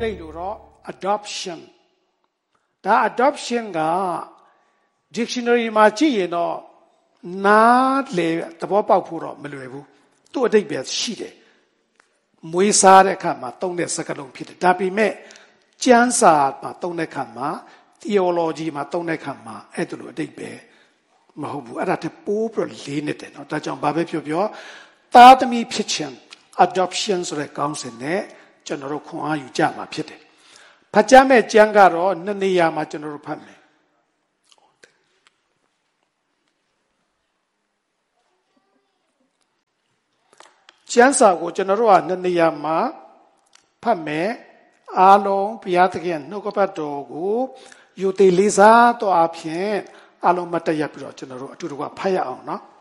တိတ်လို့တော့ adoption ဒါ adoption က dictionary မှာကြည့်ရင်တော့နားလေသဘောပေါက်ဖို့တော့မလွယ်ဘူးသူ့အတိတ်ပဲရှိတယ်မွေးစားတဲ့အခါမှာသုံးတဲ့စကားလုံးဖြစ်တယ်ဒါပေမဲ့ကျမ်းစာမှာသုံးတဲ့အခါမှာ theology မှာသုံးတဲ့အခါမှာအဲ့ဒါလိုအတိတ်ပဲမဟုတ်ဘူးအဲ့ဒါတပိုးပြီးလေးနေတယ်เนาะဒါကြောင့်ဘာပဲပြောသားသမီးဖြစ်ခြင်း adoption ဆိုတဲ့ကောင်းစဉ်နဲ့ကျွန်တော်တို့ခွန်အားယူကြမှာဖြစ်တယ်ဖတ်ကြမဲ့ကျမ်းကတော့နှစ်နေရာမှာကျွန်တော်တို့ဖတ်မယ်ကျမ်းစာကိုကျွန်တော်တို့ကနှစ်နေရာမှာဖတ်မယ်အားလုံးဘုရားသခင်နှုတ်ကပတ်တော်ကိုယူသေးလေးစားတော့အဖြစ်အားလုံးမတ်တရပြီးတော့ကျွန်တော်တို့အတူတူကဖတ်ရအောင်เนาะ